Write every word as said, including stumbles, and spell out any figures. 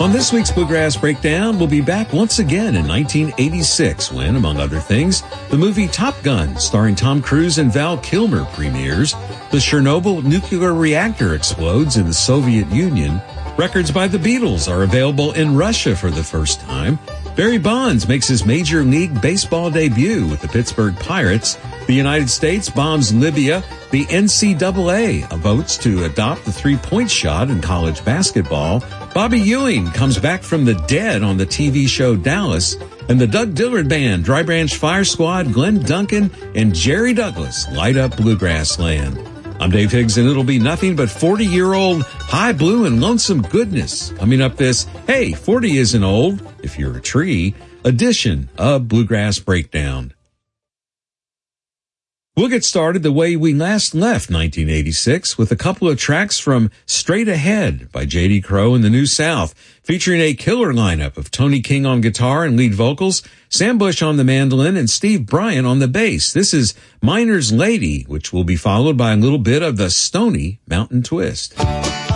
On this week's Bluegrass Breakdown, we'll be back once again in nineteen eighty-six when, among other things, the movie Top Gun, starring Tom Cruise and Val Kilmer, premieres. The Chernobyl nuclear reactor explodes in the Soviet Union. Records by the Beatles are available in Russia for the first time. Barry Bonds makes his Major League Baseball debut with the Pittsburgh Pirates. The United States bombs Libya. The N C double A votes to adopt the three-point shot in college basketball. Bobby Ewing comes back from the dead on the T V show Dallas. And the Doug Dillard Band, Dry Branch Fire Squad, Glenn Duncan, and Jerry Douglas light up Bluegrass Land. I'm Dave Higgs, and it'll be nothing but forty-year-old high blue and lonesome goodness coming up this, hey, forty isn't old, if you're a tree, edition of Bluegrass Breakdown. We'll get started the way we last left nineteen eighty-six with a couple of tracks from Straight Ahead by J D Crowe and the New South, featuring a killer lineup of Tony King on guitar and lead vocals, Sam Bush on the mandolin, and Steve Bryant on the bass. This is Miner's Lady, which will be followed by a little bit of the Stony Mountain Twist.